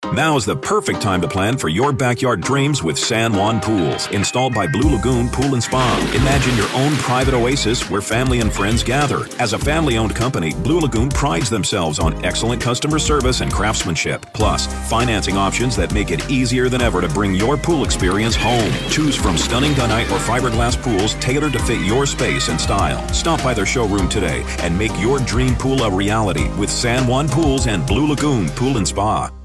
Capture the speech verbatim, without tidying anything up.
Now is the perfect time to plan for your backyard dreams with San Juan Pools, installed by Blue Lagoon Pool and Spa. Imagine your own private oasis where family and friends gather. As a family-owned company, Blue Lagoon prides themselves on excellent customer service and craftsmanship, plus financing options that make it easier than ever to bring your pool experience home. Choose from stunning gunite or fiberglass pools tailored to fit your space and style. Stop by their showroom today and make your dream pool a reality with San Juan Pools and Blue Lagoon Pool and Spa.